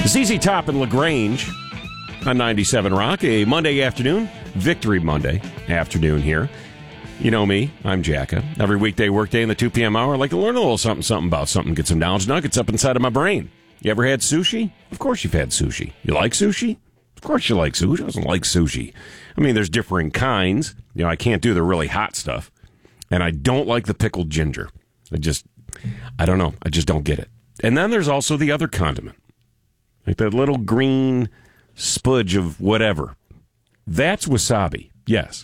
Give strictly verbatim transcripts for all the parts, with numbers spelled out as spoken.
Z Z Top and LaGrange on ninety-seven Rock, a Monday afternoon, Victory Monday afternoon here. You know me, I'm Jacka. Every weekday workday in the two p.m. hour, I like to learn a little something, something about something, get some knowledge nuggets up inside of my brain. You ever had sushi? Of course you've had sushi. You like sushi? Of course you like sushi. Who doesn't like sushi? I mean, there's differing kinds. You know, I can't do the really hot stuff. And I don't like the pickled ginger. I just, I don't know. I just don't get it. And then there's also the other condiment. Like that little green spudge of whatever. That's wasabi. Yes.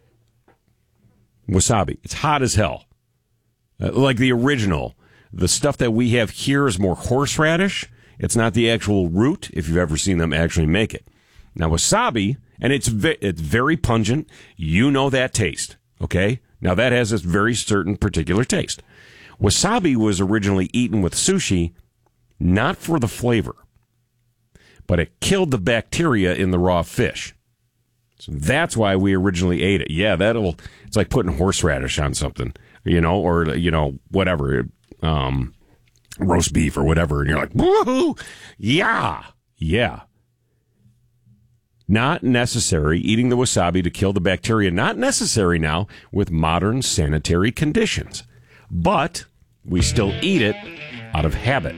Wasabi. It's hot as hell. Uh, like the original. The stuff that we have here is more horseradish. It's not the actual root, if you've ever seen them actually make it. Now, wasabi, and it's ve- it's very pungent. You know that taste, okay? Now, that has this very certain particular taste. Wasabi was originally eaten with sushi, not for the flavor, but it killed the bacteria in the raw fish. So that's why we originally ate it. Yeah, that'll, it's like putting horseradish on something, you know, or, you know, whatever, um, roast beef or whatever. And you're like, woohoo, yeah, yeah. Not necessary, eating the wasabi to kill the bacteria, not necessary now with modern sanitary conditions. But we still eat it out of habit.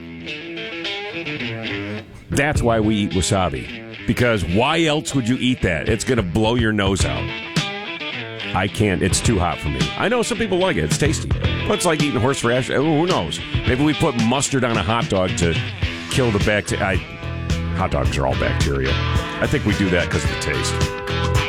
That's why we eat wasabi. Because why else would you eat that? It's going to blow your nose out. I can't. It's too hot for me. I know some people like it. It's tasty. But it's like eating horseradish. Who knows? Maybe we put mustard on a hot dog to kill the bacteria. I, hot dogs are all bacteria. I think we do that because of the taste.